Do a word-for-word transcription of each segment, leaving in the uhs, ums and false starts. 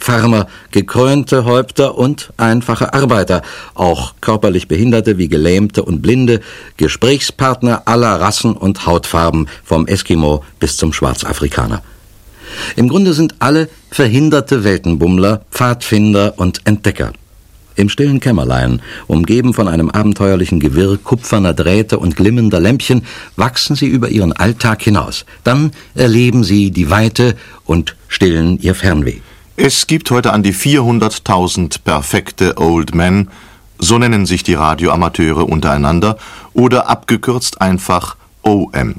Farmer, gekrönte Häupter und einfache Arbeiter, auch körperlich Behinderte wie Gelähmte und Blinde, Gesprächspartner aller Rassen und Hautfarben, vom Eskimo bis zum Schwarzafrikaner. Im Grunde sind alle verhinderte Weltenbummler, Pfadfinder und Entdecker. Im stillen Kämmerlein, umgeben von einem abenteuerlichen Gewirr kupferner Drähte und glimmender Lämpchen, wachsen sie über ihren Alltag hinaus. Dann erleben sie die Weite und stillen ihr Fernweh. Es gibt heute an die vierhunderttausend perfekte Old Men, so nennen sich die Radioamateure untereinander, oder abgekürzt einfach O M.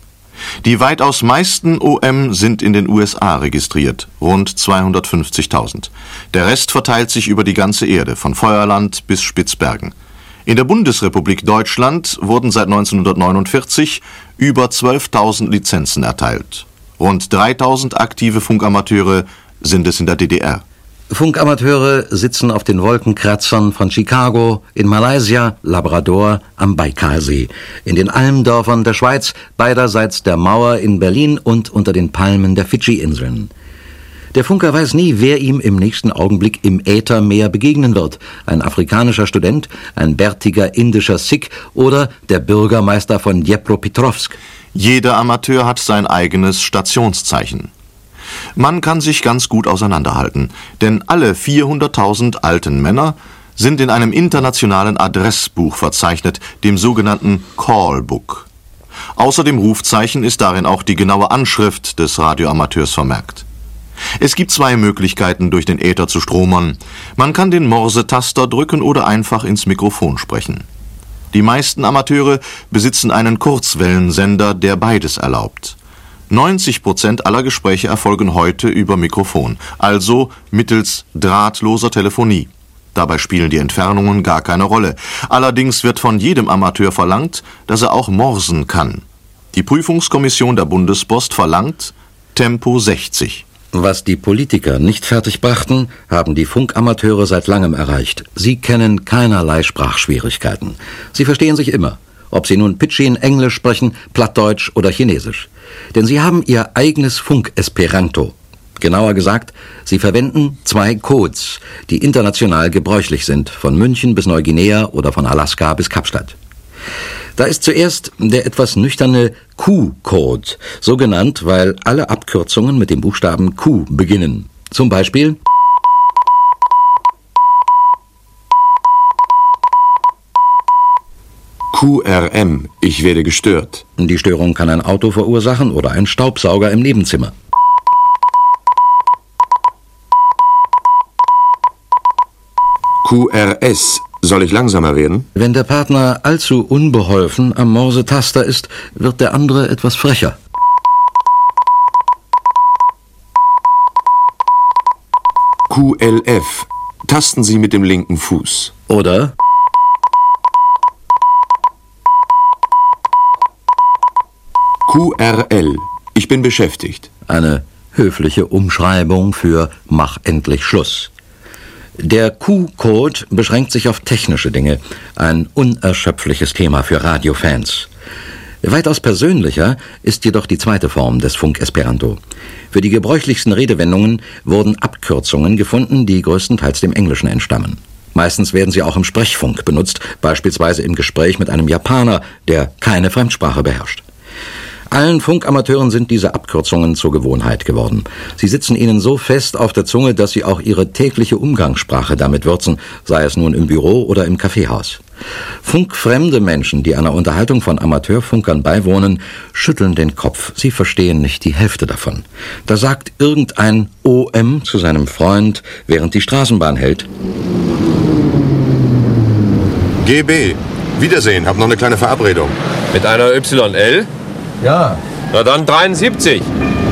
Die weitaus meisten O M sind in den U S A registriert, rund zweihundertfünfzigtausend. Der Rest verteilt sich über die ganze Erde, von Feuerland bis Spitzbergen. In der Bundesrepublik Deutschland wurden seit neunzehnhundertneunundvierzig über zwölftausend Lizenzen erteilt. Rund dreitausend aktive Funkamateure sind es in der D D R. Funkamateure sitzen auf den Wolkenkratzern von Chicago, in Malaysia, Labrador, am Baikalsee, in den Almdörfern der Schweiz, beiderseits der Mauer in Berlin und unter den Palmen der Fidschi-Inseln. Der Funker weiß nie, wer ihm im nächsten Augenblick im Äthermeer begegnen wird. Ein afrikanischer Student, ein bärtiger indischer Sikh oder der Bürgermeister von Dnepropetrovsk. Jeder Amateur hat sein eigenes Stationszeichen. Man kann sich ganz gut auseinanderhalten, denn alle vierhunderttausend alten Männer sind in einem internationalen Adressbuch verzeichnet, dem sogenannten Callbook. Außer dem Rufzeichen ist darin auch die genaue Anschrift des Radioamateurs vermerkt. Es gibt zwei Möglichkeiten, durch den Äther zu stromern. Man kann den Morsetaster drücken oder einfach ins Mikrofon sprechen. Die meisten Amateure besitzen einen Kurzwellensender, der beides erlaubt. neunzig Prozent aller Gespräche erfolgen heute über Mikrofon, also mittels drahtloser Telefonie. Dabei spielen die Entfernungen gar keine Rolle. Allerdings wird von jedem Amateur verlangt, dass er auch morsen kann. Die Prüfungskommission der Bundespost verlangt Tempo sechzig. Was die Politiker nicht fertig brachten, haben die Funkamateure seit langem erreicht. Sie kennen keinerlei Sprachschwierigkeiten. Sie verstehen sich immer, ob sie nun Pidgin Englisch sprechen, Plattdeutsch oder Chinesisch. Denn sie haben ihr eigenes Funk-Esperanto. Genauer gesagt, sie verwenden zwei Codes, die international gebräuchlich sind, von München bis Neuguinea oder von Alaska bis Kapstadt. Da ist zuerst der etwas nüchterne Q-Code, so genannt, weil alle Abkürzungen mit dem Buchstaben Q beginnen. Zum Beispiel Q R M, ich werde gestört. Die Störung kann ein Auto verursachen oder ein Staubsauger im Nebenzimmer. Q R S, soll ich langsamer werden? Wenn der Partner allzu unbeholfen am Morsetaster ist, wird der andere etwas frecher. Q L F, tasten Sie mit dem linken Fuß. Oder Q R L, ich bin beschäftigt. eine höfliche Umschreibung für Mach endlich Schluss. Der Q-Code beschränkt sich auf technische Dinge, ein unerschöpfliches Thema für Radiofans. Weitaus persönlicher ist jedoch die zweite Form des Funk-Esperanto. Für die gebräuchlichsten Redewendungen wurden Abkürzungen gefunden, die größtenteils dem Englischen entstammen. Meistens werden sie auch im Sprechfunk benutzt, beispielsweise im Gespräch mit einem Japaner, der keine Fremdsprache beherrscht. Allen Funkamateuren sind diese Abkürzungen zur Gewohnheit geworden. Sie sitzen ihnen so fest auf der Zunge, dass sie auch ihre tägliche Umgangssprache damit würzen, sei es nun im Büro oder im Kaffeehaus. Funkfremde Menschen, die einer Unterhaltung von Amateurfunkern beiwohnen, schütteln den Kopf. Sie verstehen nicht die Hälfte davon. Da sagt irgendein O M zu seinem Freund, während die Straßenbahn hält: G B, Wiedersehen, hab noch eine kleine Verabredung. Mit einer Y L? Ja. Na dann dreiundsiebzig.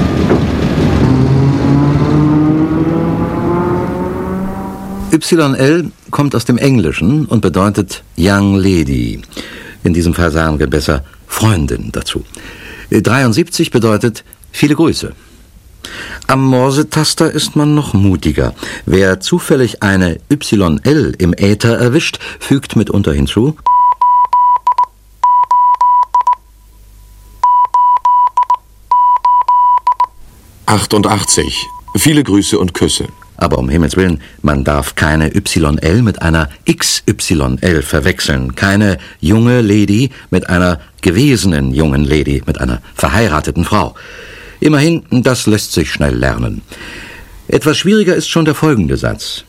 Y L kommt aus dem Englischen und bedeutet Young Lady. In diesem Fall sagen wir besser Freundin dazu. dreiundsiebzig bedeutet viele Grüße. Am Morsetaster ist man noch mutiger. Wer zufällig eine Y L im Äther erwischt, fügt mitunter hinzu: achtundachtzig. Viele Grüße und Küsse. Aber um Himmels Willen, man darf keine Y L mit einer X Y L verwechseln. Keine junge Lady mit einer gewesenen jungen Lady, mit einer verheirateten Frau. Immerhin, das lässt sich schnell lernen. Etwas schwieriger ist schon der folgende Satz.